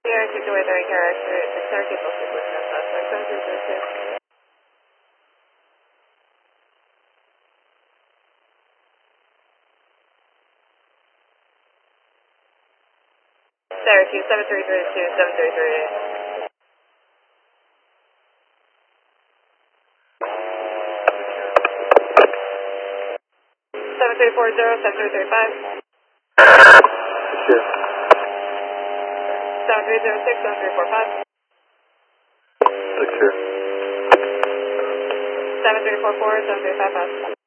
Sierra 6away 30 character, the circuit will be listening to suspect 7332. Syracuse 7332, 7338. 7340, 7335. Sure. 7306, 7345. Sure. 7344, 7355.